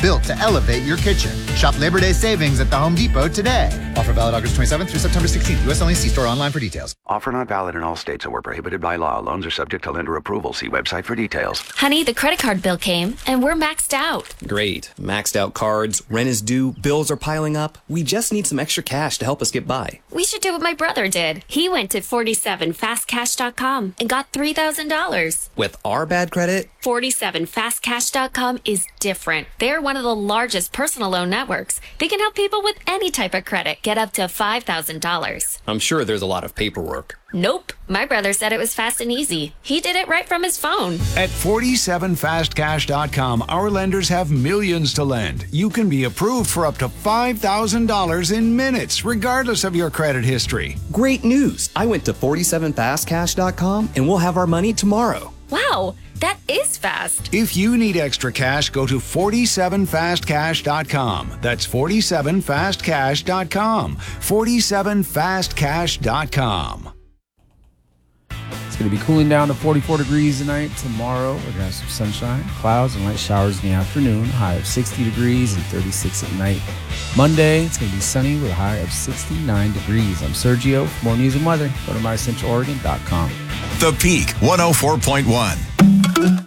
built to elevate your kitchen. Shop Labor Day savings at the Home Depot today. Offer valid August 27th through September 16th. U.S. only. See store online for details. Offer not valid in all states or prohibited by law. Loans are subject to lender approval. See website for details. Honey, the credit card bill came, and we're maxed out. Great. Maxed out cards, rent is due, bills are piling up. We just need some extra cash to help us get by. We should do what my brother did. He went to 47fastcash.com and got $3,000. With our bad credit? 47fastcash.com is different. They're one of the largest personal loan networks. They can help people with any type of credit get up to $5,000. I'm sure there's a lot of paperwork. Nope. My brother said it was fast and easy. He did it right from his phone. At 47fastcash.com, our lenders have millions to lend. You can be approved for up to $5,000 in minutes, regardless of your credit history. Great news. I went to 47fastcash.com and we'll have our money tomorrow. Wow, that is fast. If you need extra cash, go to 47fastcash.com. That's 47fastcash.com. 47fastcash.com. It's going to be cooling down to 44 degrees tonight. Tomorrow, we're going to have some sunshine, clouds, and light showers in the afternoon. High of 60 degrees and 36 at night. Monday, it's going to be sunny with a high of 69 degrees. I'm Sergio. For more news and weather, go to mycentraloregon.com. The Peak 104.1.